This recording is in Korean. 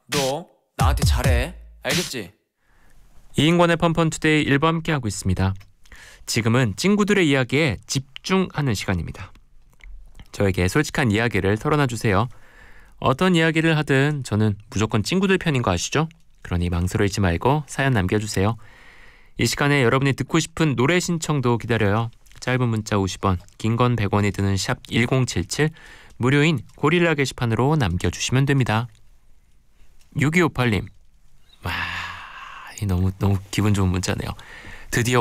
너 나한테 잘해. 알겠지? 이인권의 펀펀투데이 1부 함께하고 있습니다. 지금은 친구들의 이야기에 집중하는 시간입니다. 저에게 솔직한 이야기를 털어놔주세요. 어떤 이야기를 하든 저는 무조건 친구들 편인 거 아시죠? 그러니 망설이지 말고 사연 남겨주세요. 이 시간에 여러분이 듣고 싶은 노래 신청도 기다려요. 짧은 문자 50원, 긴 건 100원이 드는 샵 1077, 무료인 고릴라 게시판으로 남겨주시면 됩니다. 6258님, 와, 이 너무 기분 좋은 문자네요. 드디어